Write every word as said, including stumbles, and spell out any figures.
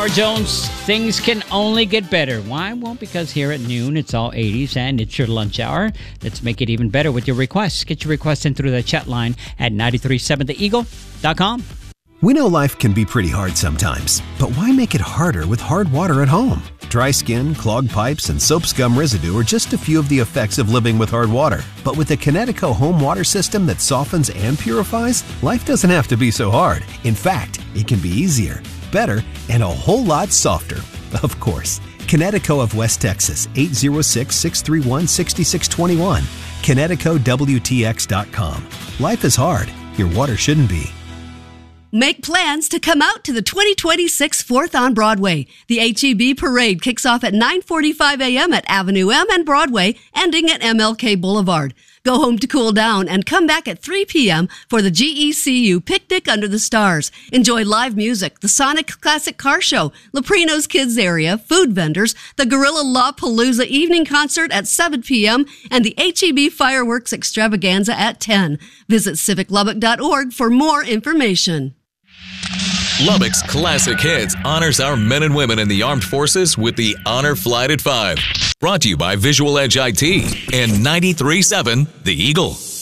Norah Jones, things can only get better. Why? Well, because here at noon, it's all eighties and it's your lunch hour. Let's make it even better with your requests. Get your requests in through the chat line at nine three seven the eagle dot com. We know life can be pretty hard sometimes, but why make it harder with hard water at home? Dry skin, clogged pipes, and soap scum residue are just a few of the effects of living with hard water. But with the Kinetico home water system that softens and purifies, life doesn't have to be so hard. In fact, it can be easier, better, and a whole lot softer. Of course. Kinetico of West Texas, eight oh six, six three one, six six two one. Kinetico W T X dot com. Life is hard. Your water shouldn't be. Make plans to come out to the twenty twenty-six fourth on Broadway. The H E B Parade kicks off at nine forty-five a.m. at Avenue M and Broadway, ending at M L K Boulevard. Go home to cool down and come back at three p.m. for the G E C U Picnic Under the Stars. Enjoy live music, the Sonic Classic Car Show, Leprino's Kids Area, food vendors, the Gorilla La Palooza Evening Concert at seven p.m., and the H E B Fireworks Extravaganza at ten. Visit civic lubbock dot org for more information. Lubbock's Classic Hits honors our men and women in the armed forces with the Honor Flight at five. Brought to you by Visual Edge I T and ninety-three point seven The Eagle.